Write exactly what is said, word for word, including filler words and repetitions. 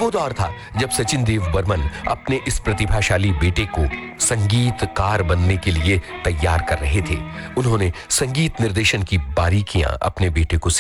वो दौर था जब सचिन देव बर्मन अपने इस प्रतिभाशाली बेटे को संगीतकार बनने के लिए तैयार कर रहे थे। उन्होंने संगीत निर्देशन की बारीकियां अपने बेटे को